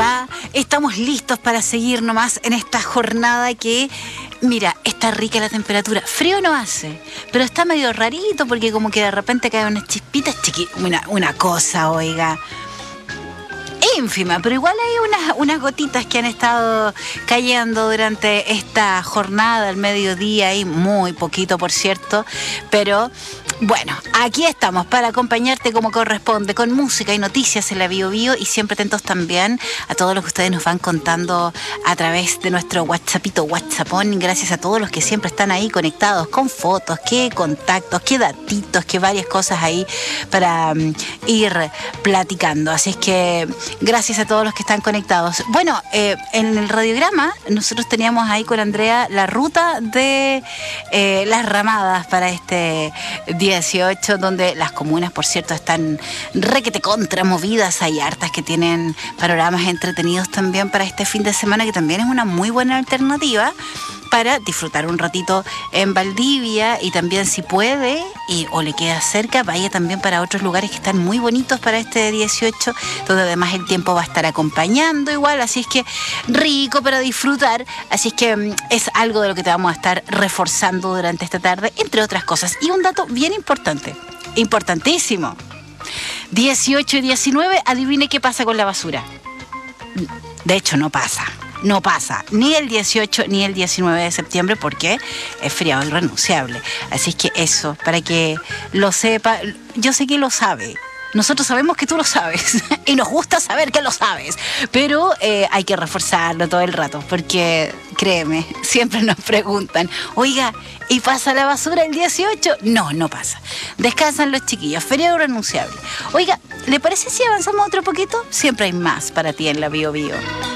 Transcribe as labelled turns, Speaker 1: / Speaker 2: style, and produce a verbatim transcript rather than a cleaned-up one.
Speaker 1: ya estamos listos para seguir nomás en esta jornada que, mira, está rica la temperatura. Frío no hace, pero está medio rarito porque como que de repente caen unas chispitas chiquitas. Una, una cosa, oiga, ínfima, pero igual hay unas, unas gotitas que han estado cayendo durante esta jornada al mediodía y muy poquito, por cierto, pero bueno, aquí estamos para acompañarte como corresponde, con música y noticias en la Bio Bio, y siempre atentos también a todo lo que ustedes nos van contando a través de nuestro WhatsAppito, WhatsAppón. Gracias a todos los que siempre están ahí conectados con fotos, qué contactos, qué datitos, qué varias cosas ahí para um, ir platicando. Así es que gracias a todos los que están conectados. Bueno, eh, en el radiograma nosotros teníamos ahí con Andrea la ruta de eh, las ramadas para este dieciocho, donde las comunas, por cierto, están requete contra movidas. Hay hartas que tienen panoramas entretenidos también para este fin de semana, que también es una muy buena alternativa para disfrutar un ratito en Valdivia, y también, si puede y, o le queda cerca, vaya también para otros lugares que están muy bonitos para este dieciocho, donde además el tiempo va a estar acompañando igual, así es que rico para disfrutar. Así es que es algo de lo que te vamos a estar reforzando durante esta tarde, entre otras cosas. Y un dato bien importante, importantísimo: dieciocho y diecinueve, adivine qué pasa con la basura. De hecho, no pasa. No pasa ni el dieciocho ni el diecinueve de septiembre, porque es feriado irrenunciable. Así es que eso, para que lo sepa, yo sé que lo sabe. Nosotros sabemos que tú lo sabes y nos gusta saber que lo sabes, pero eh, hay que reforzarlo todo el rato, porque créeme, siempre nos preguntan: oiga, ¿y pasa la basura el dieciocho? No, no pasa. Descansan los chiquillos, feriado irrenunciable. Oiga, ¿le parece si avanzamos otro poquito? Siempre hay más para ti en la Bio Bio.